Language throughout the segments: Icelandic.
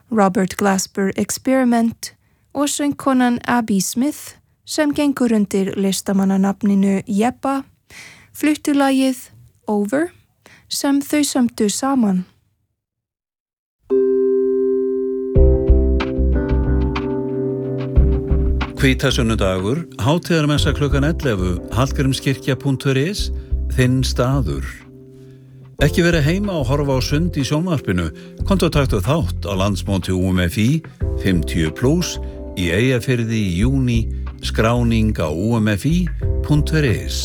Robert Glasper Experiment og söngkonan Abby Smith sem gengur undir listamannanafninu Jeppa fluttu lagið Over sem þau sömdu saman. Hvítasunnudagur, hátíðarmessa klukkan 11, hallgrímskirkja.is, þinn staður. Ekki verið heima og horfa á sund í sjónvarpinu, komdu og taktu þátt á landsmóti UMFI 50+ í Eyjafirði í júní, skráning á umfi.is.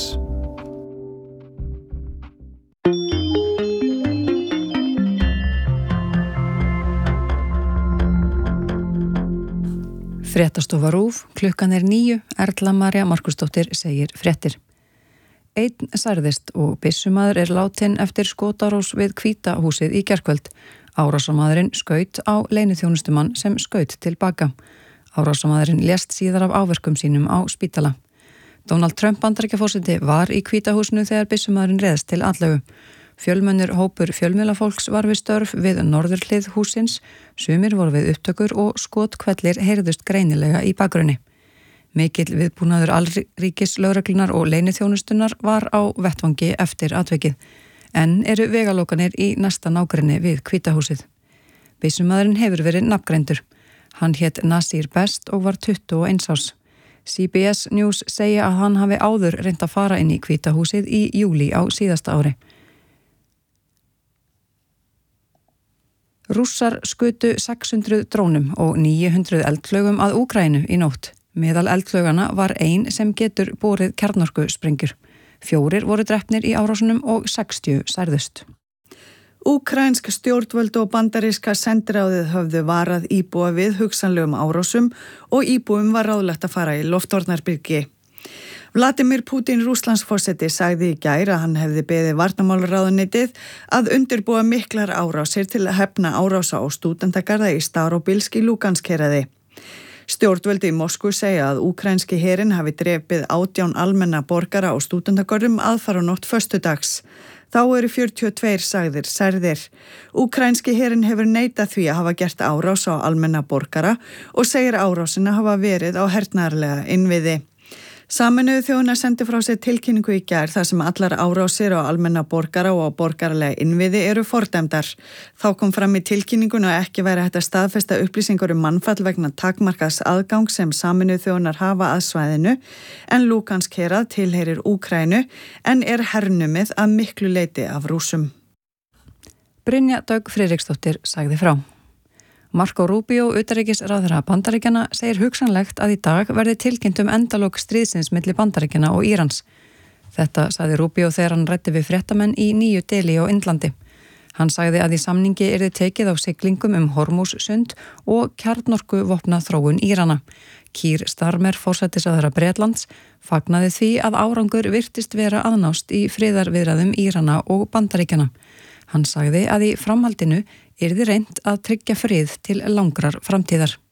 Fréttastofa RÚV, klukkan 9, Erla María Markusdóttir segir fréttir. Einn særðist og byssumaður látinn eftir skotárás við Hvítahúsið í gærkvöld. Árásarmaðurinn skaut á leyniþjónustumann sem skaut til baka. Árásarmaðurinn lést síðar af áverkum sínum á spítala. Donald Trump Bandaríkjaforseti var í Hvítahúsinu þegar byssumaðurinn réðst til atlögu. Fjölmennur hópur fjölmiðlafólks var við störf við norðurhlið hússins, sumir voru við upptökur og skotkvellir heyrðust greinilega í bakgrunni. Mikill viðbúnaður alríkis lögreglunar og leyniþjónustunnar var á vettvangi eftir atvikið, en eru vegalókanir í næsta nágrenni við Hvítahúsið. Byssumaðurinn hefur verið nafngreindur. Hann hét Nasir Best og var 21 árs. CBS News segja að hann hafi áður reynt að fara inn í Hvítahúsið í júlí á síðasta ári. Rússar skutu 600 drónum og 900 eldflaugum að Úkraínu í nótt. Meðal eldflaugana var ein sem getur borið kjarnorkusprengjur. 4 voru drepnir í árásunum og 60 særðust. Úkraínsk stjórnvöld og bandaríska sendiráðið höfðu varað íbúa við hugsanlegum árásum og íbúum var ráðlegt að fara í loftvarnarbyrgi. Vladimir Putin Rússlandsforseti sagði í gær að hann hefði beðið varnarmálaráðuneytið að undirbúa miklar árásir til að hefna árása á stúdentagarða í Starobilsk í Lugansk-héraði. Stjórnvöldi í Moskvu segja að úkrænski herinn hafi drepið 18 almenna borgara á stúdentagörðum aðfarunótt föstudags. Þá eru 42 sagðir særðir. Úkrænski herinn hefur neitað því að hafa gert árás á almenna borgara og segir árásina hafa verið á hernaðarlega innviði. Sameinuðu þjóðirnar sendi frá sér tilkynningu í gær þar sem allar árásir á almenna borgara og á borgaralega innviði eru fordæmdar. Þá kom fram í tilkynningunni að ekki væri hægt að staðfesta upplýsingar mannfall vegna takmarkaðs aðgang sem Sameinuðu þjóðirnar hafa að svæðinu, en Lugansk hérað tilheyrir Úkraínu en er hernumið að miklu leyti af Rússum. Brynja Dögg Friðriksdóttir sagði frá. Marco Rubio, utanríkisráðherra Bandaríkjanna, segir hugsanlegt að í dag verði tilkynnt endalok stríðsins milli Bandaríkjanna og Írans. Þetta sagði Rubio þegar hann ræddi við fréttamenn í Nýju Delí á Indlandi. Hann sagði að í samningi yrði tekið á siglingum Hormúzsund og kjarnorkuvopna þróun Írana. Keir Starmer, forsætisráðherra Bretlands, fagnaði því að árangur virtist vera aðnást í friðarviðræðum Írana og Bandaríkjanna. Hann sagði að í framhaldinu yrði reynt að tryggja frið til langrar framtíðar.